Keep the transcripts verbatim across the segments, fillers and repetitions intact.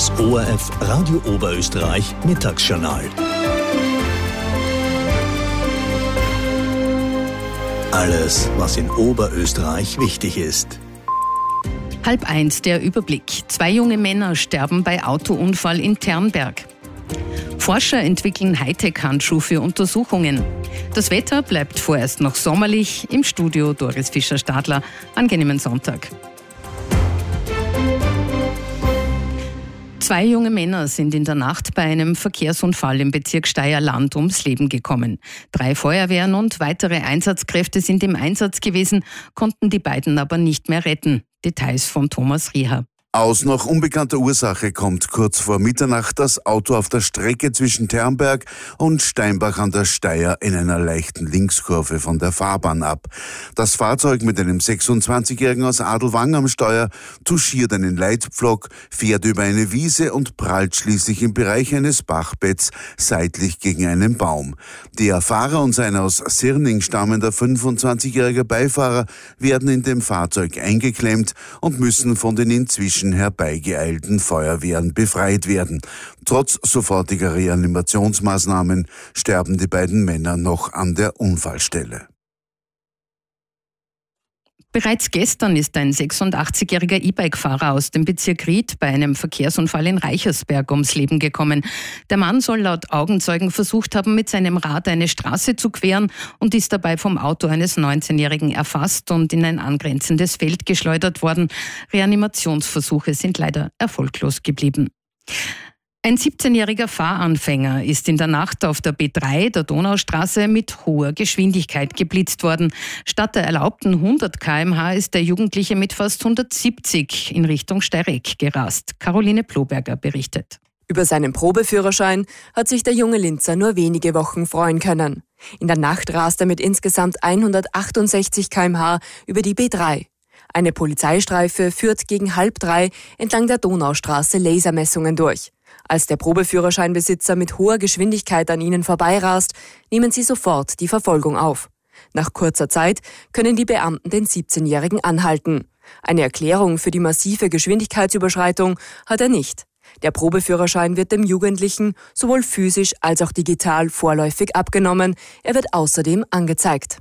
Das O R F Radio Oberösterreich Mittagsjournal. Alles, was in Oberösterreich wichtig ist. Halb eins, der Überblick. Zwei junge Männer sterben bei Autounfall in Ternberg. Forscher entwickeln Hightech-Handschuh für Untersuchungen. Das Wetter bleibt vorerst noch sommerlich. Im Studio Doris Fischer-Stadler. Angenehmen Sonntag. Zwei junge Männer sind in der Nacht bei einem Verkehrsunfall im Bezirk Steyr-Land ums Leben gekommen. Drei Feuerwehren und weitere Einsatzkräfte sind im Einsatz gewesen, konnten die beiden aber nicht mehr retten. Details von Thomas Rieher. Aus noch unbekannter Ursache kommt kurz vor Mitternacht das Auto auf der Strecke zwischen Ternberg und Steinbach an der Steyr in einer leichten Linkskurve von der Fahrbahn ab. Das Fahrzeug mit einem sechsundzwanzigjährigen aus Adelwang am Steuer touchiert einen Leitpflock, fährt über eine Wiese und prallt schließlich im Bereich eines Bachbetts seitlich gegen einen Baum. Der Fahrer und sein aus Sirning stammender fünfundzwanzigjähriger Beifahrer werden in dem Fahrzeug eingeklemmt und müssen von den inzwischen herbeigeeilten Feuerwehren befreit werden. Trotz sofortiger Reanimationsmaßnahmen sterben die beiden Männer noch an der Unfallstelle. Bereits gestern ist ein sechsundachtzigjähriger E-Bike-Fahrer aus dem Bezirk Ried bei einem Verkehrsunfall in Reichersberg ums Leben gekommen. Der Mann soll laut Augenzeugen versucht haben, mit seinem Rad eine Straße zu queren und ist dabei vom Auto eines neunzehnjährigen erfasst und in ein angrenzendes Feld geschleudert worden. Reanimationsversuche sind leider erfolglos geblieben. Ein siebzehnjähriger Fahranfänger ist in der Nacht auf der B drei, der Donaustraße, mit hoher Geschwindigkeit geblitzt worden. Statt der erlaubten hundert Kilometer pro Stunde ist der Jugendliche mit fast hundertsiebzig in Richtung Steyregg gerast. Caroline Ploberger berichtet. Über seinen Probeführerschein hat sich der junge Linzer nur wenige Wochen freuen können. In der Nacht rast er mit insgesamt hundertachtundsechzig Kilometer pro Stunde über die B drei. Eine Polizeistreife führt gegen halb drei entlang der Donaustraße Lasermessungen durch. Als der Probeführerscheinbesitzer mit hoher Geschwindigkeit an ihnen vorbeirast, nehmen sie sofort die Verfolgung auf. Nach kurzer Zeit können die Beamten den siebzehnjährigen anhalten. Eine Erklärung für die massive Geschwindigkeitsüberschreitung hat er nicht. Der Probeführerschein wird dem Jugendlichen sowohl physisch als auch digital vorläufig abgenommen. Er wird außerdem angezeigt.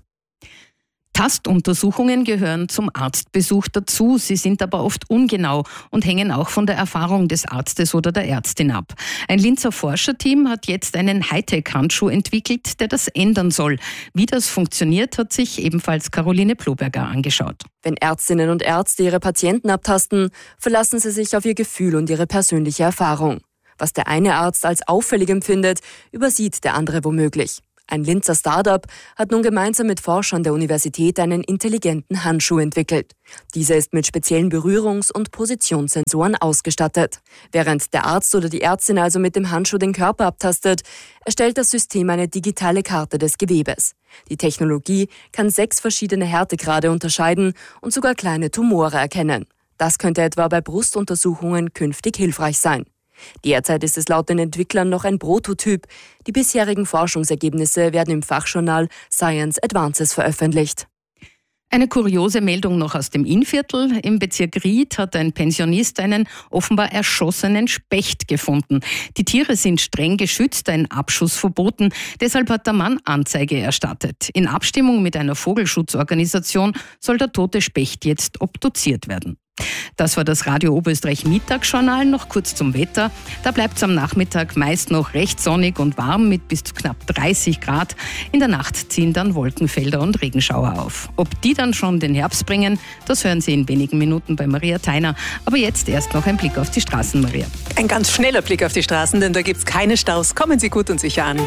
Tastuntersuchungen gehören zum Arztbesuch dazu. Sie sind aber oft ungenau und hängen auch von der Erfahrung des Arztes oder der Ärztin ab. Ein Linzer Forscherteam hat jetzt einen Hightech-Handschuh entwickelt, der das ändern soll. Wie das funktioniert, hat sich ebenfalls Caroline Ploberger angeschaut. Wenn Ärztinnen und Ärzte ihre Patienten abtasten, verlassen sie sich auf ihr Gefühl und ihre persönliche Erfahrung. Was der eine Arzt als auffällig empfindet, übersieht der andere womöglich. Ein Linzer Start-up hat nun gemeinsam mit Forschern der Universität einen intelligenten Handschuh entwickelt. Dieser ist mit speziellen Berührungs- und Positionssensoren ausgestattet. Während der Arzt oder die Ärztin also mit dem Handschuh den Körper abtastet, erstellt das System eine digitale Karte des Gewebes. Die Technologie kann sechs verschiedene Härtegrade unterscheiden und sogar kleine Tumore erkennen. Das könnte etwa bei Brustuntersuchungen künftig hilfreich sein. Derzeit ist es laut den Entwicklern noch ein Prototyp. Die bisherigen Forschungsergebnisse werden im Fachjournal Science Advances veröffentlicht. Eine kuriose Meldung noch aus dem Innviertel. Im Bezirk Ried hat ein Pensionist einen offenbar erschossenen Specht gefunden. Die Tiere sind streng geschützt, ein Abschuss verboten. Deshalb hat der Mann Anzeige erstattet. In Abstimmung mit einer Vogelschutzorganisation soll der tote Specht jetzt obduziert werden. Das war das Radio Oberösterreich Mittagsjournal. Noch kurz zum Wetter. Da bleibt es am Nachmittag meist noch recht sonnig und warm mit bis zu knapp dreißig Grad. In der Nacht ziehen dann Wolkenfelder und Regenschauer auf. Ob die dann schon den Herbst bringen, das hören Sie in wenigen Minuten bei Maria Theiner. Aber jetzt erst noch ein Blick auf die Straßen, Maria. Ein ganz schneller Blick auf die Straßen, denn da gibt es keine Staus. Kommen Sie gut und sicher an.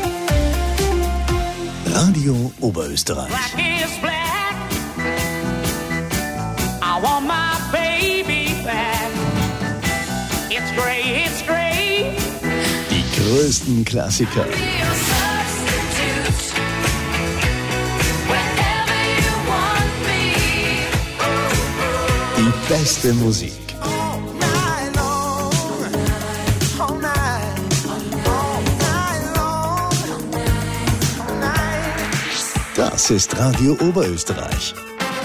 Radio Oberösterreich. I want my baby back. It's great, it's great. Die größten Klassiker. Die beste Musik. Das ist Radio Oberösterreich.